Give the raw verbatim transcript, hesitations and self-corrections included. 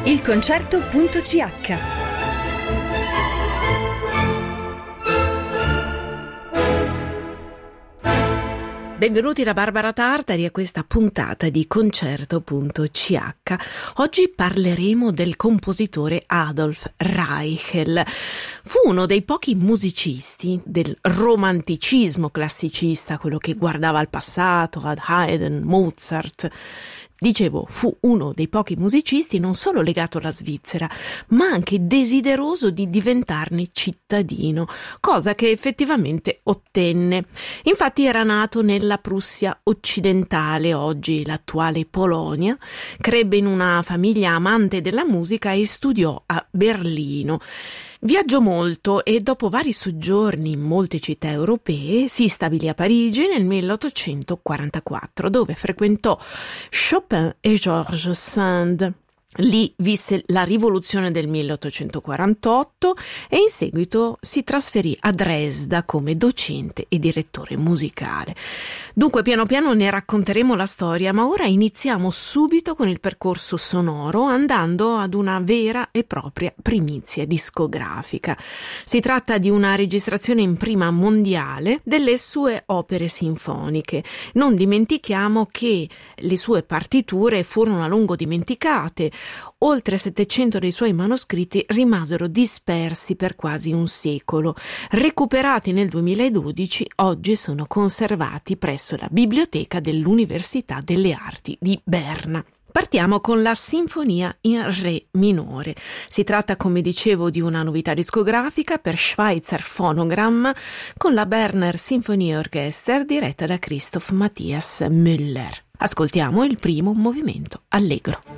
il concerto punto c h. Benvenuti da Barbara Tartari a questa puntata di Concerto punto c h. Oggi parleremo del compositore Adolf Reichel. Fu uno dei pochi musicisti del romanticismo classicista, quello che guardava al passato, ad Haydn, Mozart. Dicevo, fu uno dei pochi musicisti non solo legato alla Svizzera, ma anche desideroso di diventarne cittadino, cosa che effettivamente ottenne. Infatti era nato nella Prussia occidentale, oggi l'attuale Polonia, crebbe in una famiglia amante della musica e studiò a Berlino. Viaggiò molto e dopo vari soggiorni in molte città europee si stabilì a Parigi nel milleottocentoquarantaquattro, dove frequentò Chopin e Georges Sand. Lì visse la rivoluzione del milleottocentoquarantotto e in seguito si trasferì a Dresda come docente e direttore musicale. Dunque piano piano ne racconteremo la storia, ma ora iniziamo subito con il percorso sonoro andando ad una vera e propria primizia discografica. Si tratta di una registrazione in prima mondiale delle sue opere sinfoniche. Non dimentichiamo che le sue partiture furono a lungo dimenticate. Oltre settecento dei suoi manoscritti rimasero dispersi per quasi un secolo. Recuperati nel duemiladodici, oggi sono conservati presso la biblioteca dell'Università delle Arti di Berna. Partiamo con la Sinfonia in Re minore. Si tratta, come dicevo, di una novità discografica per Schweizer Phonogram con la Berner Sinfonieorchester diretta da Christoph Matthias Müller. Ascoltiamo il primo movimento allegro.